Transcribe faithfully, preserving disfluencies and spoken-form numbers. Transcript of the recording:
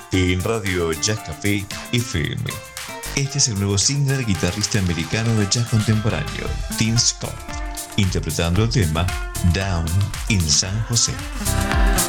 en Radio Jazz Café F M. Este es el nuevo single del guitarrista americano de jazz contemporáneo, Tim Scott, interpretando el tema Down in San Jose.